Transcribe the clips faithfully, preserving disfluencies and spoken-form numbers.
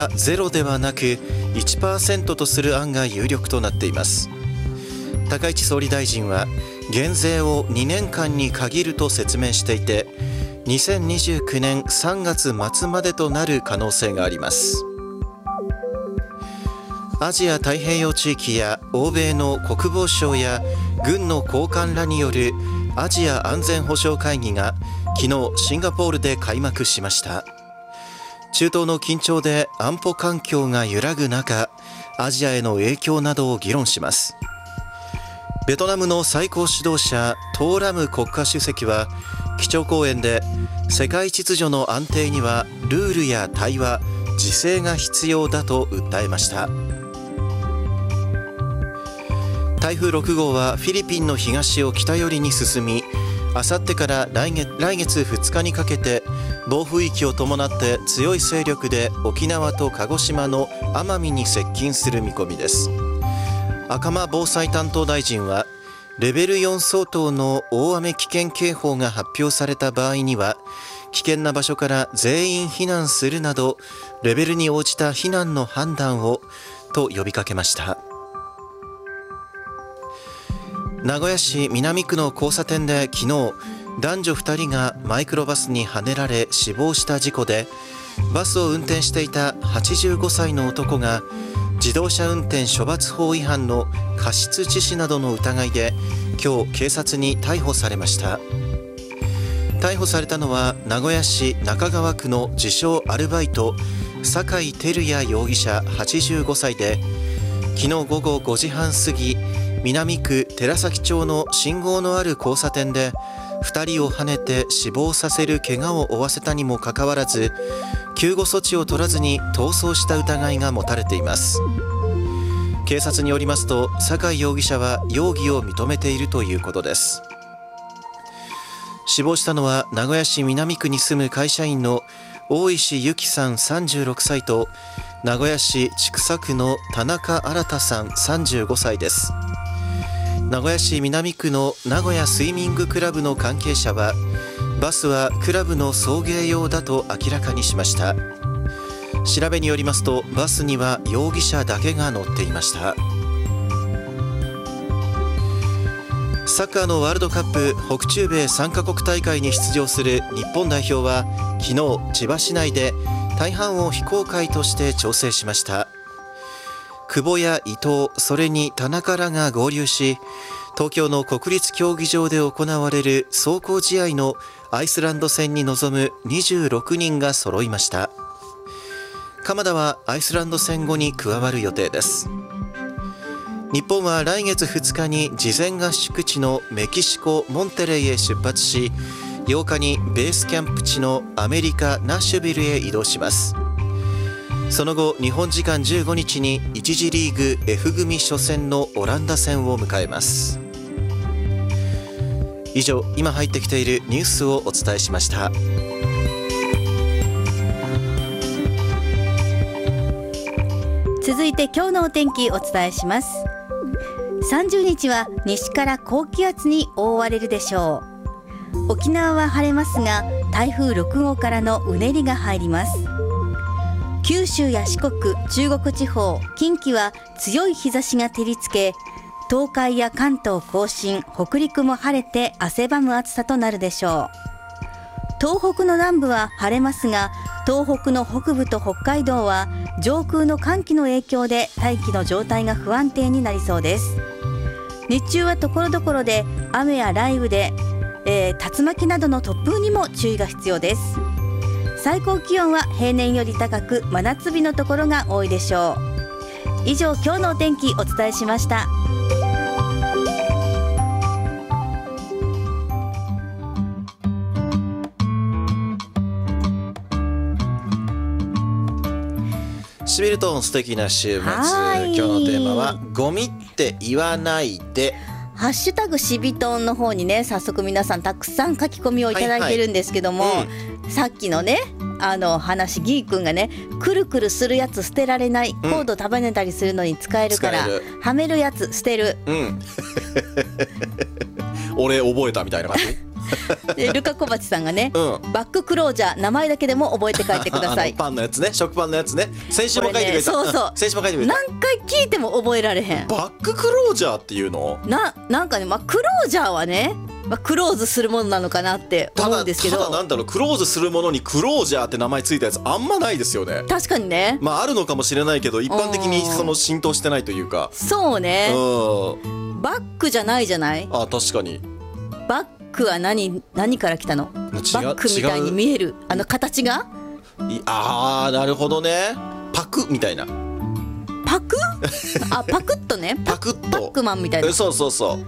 ゼロではなく いちパーセント とする案が有力となっています。高市総理大臣は減税をにねんかんに限ると説明していて、にせんにじゅうきゅうねんさんがつ末までとなる可能性があります。アジア太平洋地域や欧米の国防相や軍の高官らによるアジア安全保障会議が昨日シンガポールで開幕しました。中東の緊張で安保環境が揺らぐ中、アジアへの影響などを議論します。ベトナムの最高指導者トーラム国家主席は基調講演で、世界秩序の安定にはルールや対話、自制が必要だと訴えました。台風ろくごうはフィリピンの東を北寄りに進み、あさってから来月、来月ふつかにかけて暴風域を伴って強い勢力で沖縄と鹿児島の奄美に接近する見込みです。赤間防災担当大臣は、レベルよん相当の大雨危険警報が発表された場合には、危険な場所から全員避難するなどレベルに応じた避難の判断をと呼びかけました。名古屋市南区の交差点で昨日、男女ふたりがマイクロバスにはねられ死亡した事故で、バスを運転していたはちじゅうごさいの男が自動車運転処罰法違反の過失致死などの疑いで今日警察に逮捕されました。逮捕されたのは名古屋市中川区の自称アルバイト、酒井照也容疑者はちじゅうごさいで、昨日午後ごじはん過ぎ、南区寺崎町の信号のある交差点でふたりをはねて死亡させる怪我を負わせたにもかかわらず、救護措置を取らずに逃走した疑いが持たれています。警察によりますと、酒井容疑者は容疑を認めているということです。死亡したのは名古屋市南区に住む会社員の大石由紀さんさんじゅうろくさいと、名古屋市千種区の田中新さんさんじゅうごさいです。名古屋市南区の名古屋スイミングクラブの関係者は、バスはクラブの送迎用だと明らかにしました。調べによりますと、バスには容疑者だけが乗っていました。サッカーのワールドカップ北中米さんカ国大会に出場する日本代表は昨日、千葉市内で大半を非公開として調整しました。久保や伊藤、それに田中らが合流し、東京の国立競技場で行われる壮行試合のアイスランド戦に臨むにじゅうろくにんが揃いました。鎌田はアイスランド戦後に加わる予定です。日本は来月ふつかに事前合宿地のメキシコ・モンテレイへ出発し、ようかにベースキャンプ地のアメリカ・ナッシュビルへ移動します。その後、日本時間じゅうごにちにいち次リーグ F 組初戦のオランダ戦を迎えます。以上、今入ってきているニュースをお伝えしました。 続いて今日のお天気お伝えします。さんじゅうにちは西から高気圧に覆われるでしょう。沖縄は晴れますが、台風ろくごうからのうねりが入ります。九州や四国、中国地方、近畿は強い日差しが照りつけ、東海や関東甲信、北陸も晴れて汗ばむ暑さとなるでしょう。東北の南部は晴れますが、東北の北部と北海道は上空の寒気の影響で大気の状態が不安定になりそうです。日中はところどころで雨や雷雨で、えー、竜巻などの突風にも注意が必要です。最高気温は平年より高く、真夏日のところが多いでしょう。以上、今日のお天気お伝えしました。 シビルトン素敵な週末。今日のテーマはゴミって言わないで。 ハッシュタグシビトンの方にね、早速皆さんたくさん書き込みをいただいてるんですけども、はいはい、うん、さっきのね、あの話、ギー君がね、くるくるするやつ捨てられない、コード束ねたりするのに使えるから、うん、はめるやつ捨てる、うん、 俺覚えたみたいな感じでルカ小鉢さんがね、 うん、 バッククロージャー名前だけでも覚えて帰ってください。 あのパンのやつね、食パンのやつね。先週も書いてくれた、 ね、そうそう、 先週も書いてくれた。 何回聞いても覚えられへん。 バッククロージャーっていうのな、なんかね、まあ、クロージャーはね、まあ、クローズするものなのかなって思うんですけど、 ただ、ただなんだろう、クローズするものにクロージャーって名前ついたやつあんまないですよね。 確かにね。 まああるのかもしれないけど一般的にその浸透してないというか。 そうね、 うん、 バックじゃないじゃない。 あ、確かに。 バックは何、何から来たの。バックみたいに見えるあの形が。 あー、なるほどね。パクみたいな。 パクあ、パクッとね。 パクッとパックマンみたいな。 そうそうそう、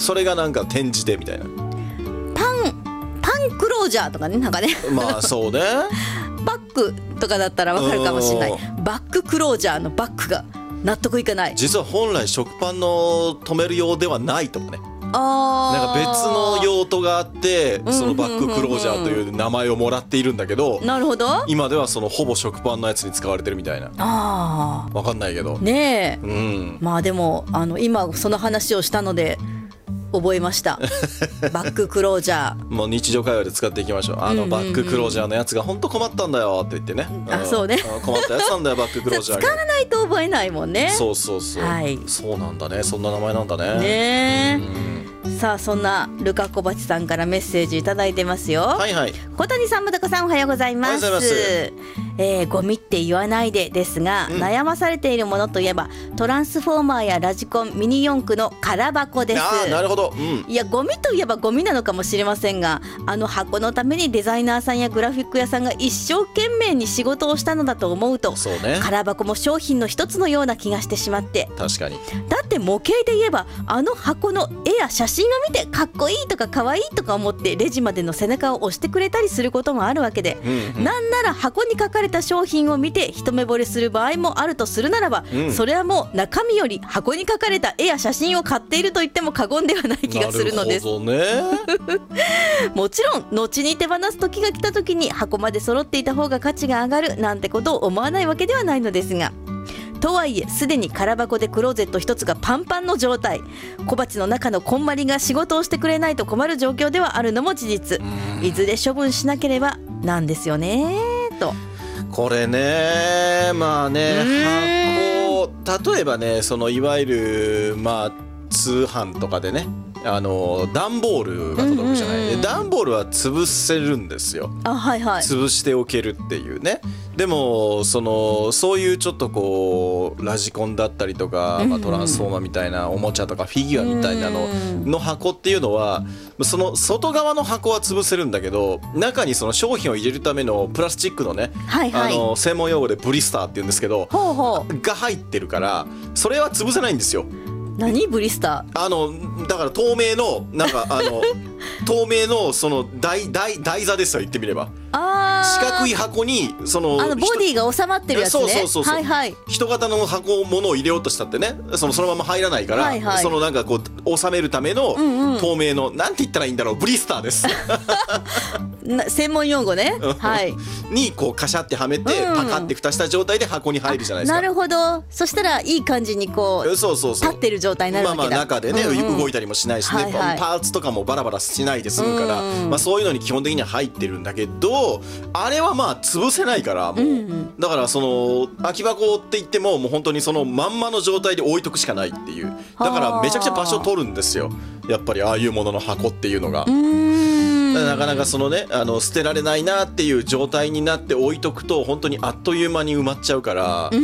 それがなんか転じてみたいな。 パンパンクロージャーとかね、なんかねまあそうねバックとかだったらわかるかもしれない。バッククロージャーのバックが納得いかない。 実は本来食パンの止める用ではないとかね。 あ、 なんか別の用途があってそのバッククロージャーという名前をもらっているんだけど、 なるほど、 今ではそのほぼ食パンのやつに使われてるみたいな。 あわかんないけどねえ、 うん、 まあでもあの今その話をしたので覚えましたバッククロージャー。 もう日常会話で使っていきましょう。あのバッククロージャーのやつが本当困ったんだよって言ってね、 あ、そうね、 困ったやつなんだよバッククロージャーが。 使わないと覚えないもんね。 そうそうそう、はい、そうなんだね、そんな名前なんだね。 ねえ、さあそんなルカ小鉢さんからメッセージいただいてますよ。 はいはい。 小谷さん、むだこさん、おはようございます。 おはようございます。 えー、ゴミって言わないでですが、うん、悩まされているものといえばトランスフォーマーやラジコン、ミニ四駆の空箱です。 あ、なるほど、うん、 いやゴミといえばゴミなのかもしれませんが、あの箱のためにデザイナーさんやグラフィック屋さんが一生懸命に仕事をしたのだと思うと、 そうね、 空箱も商品の一つのような気がしてしまって。 確かに。だって模型で言えばあの箱の絵や写真を見てかっこいいとかかわいいとか思ってレジまでの背中を押してくれたりすることもあるわけで、うんうん、なんなら箱に書かれた商品を見て一目惚れする場合もあるとするならば、うん、それはもう中身より箱に書かれた絵や写真を買っていると言っても過言ではない気がするのです。 なるほどねもちろん後に手放す時が来た時に箱まで揃っていた方が価値が上がるなんてことを思わないわけではないのですが、とはいえすでに空箱でクローゼット一つがパンパンの状態、小鉢の中のこんまりが仕事をしてくれないと困る状況ではあるのも事実。いずれ処分しなければなんですよねと。 これね、まあね、箱、例えばね、そのいわゆるまあ通販とかでね、あの段ボールが届くじゃない、うんうんうん、段ボールは潰せるんですよ。 あ、はいはい、 潰しておけるっていうね。でもそのそういうちょっとこうラジコンだったりとか、うんうん、まあ、トランスフォーマーみたいなおもちゃとかフィギュアみたいなのの箱っていうのは、その外側の箱は潰せるんだけど、中にその商品を入れるためのプラスチックのね、はいはい、あの専門用語でブリスターって言うんですけど、 ほうほうが入ってるからそれは潰せないんですよ。 何ブリスター、 あのだから透明のなんかあの透明のその台台台座ですよ、言ってみれば。 あ、 四角い箱にそのあのボディが収まってるやつね。 そうそうそうそう、 はいはい、 人型の箱物を入れようとしたってね、そのそのまま入らないから、はいはい、そのなんかこう収めるための透明の、うんうん、なんて言ったらいいんだろう、ブリスターです専門用語ねはいにこうカシャってはめて、うん、パカって蓋した状態で箱に入るじゃないですか。 なるほど。そしたらいい感じにこう、そうそうそう、立ってる状態になるわけだ。 まあまあ中でね、うんうん、動いたりもしないしね、はいはい、パーツとかもバラバラしないで済むから、うんうん、まあ、そういうのに基本的には入ってるんだけど、あれはまあ潰せないからもう、うんうん、だからその空き箱って言ってももう本当にそのまんまの状態で置いとくしかないっていう。だからめちゃくちゃ場所取るんですよ、やっぱりああいうものの箱っていうのが。うーん、なかなかそのね、あの捨てられないなっていう状態になって置いとくと本当にあっという間に埋まっちゃうから、うん、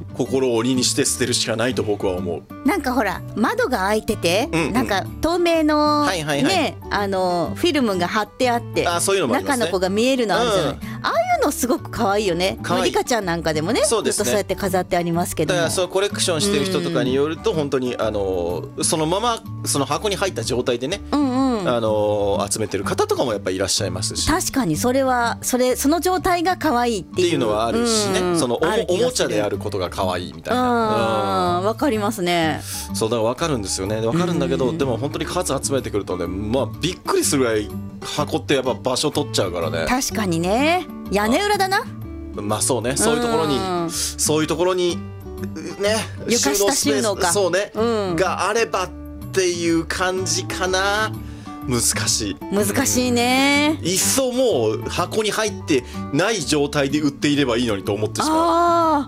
心を鬼にして捨てるしかないと僕は思う。 なんかほら窓が開いてて、うんうん、なんか透明の、はいはいはい、ね、あのフィルムが貼ってあって、あ、そういうのもありますね、中の子が見えるのあるじゃない、うん、ああいうのすごく可愛いよね。リカちゃんなんかでもね、そうですね、ずっとそうやって飾ってありますけども、 だからそうコレクションしてる人とかによると、本当にあのそのままその箱に入った状態でね、うんうん、あの集めてる方とかもやっぱりいらっしゃいますし、 確かにそれはそれその状態が可愛いっていう、っていうのはあるしね、うん、その お, おもちゃであることが可愛いみたいな。 わ、うん、かりますね。 そうだから分かるんですよね。分かるんだけど、うん、でも本当に数集めてくるとね、まあ、びっくりするぐらい箱ってやっぱ場所取っちゃうからね。 確かにね、屋根裏だな。 まあそうね、そういうところに、うん、そういうところにね、 床下収納か、 そうね、うん、があればっていう感じかな。 難しい難しいね。 いっそもう箱に入ってない状態で売っていればいいのにと思ってしまう。 あ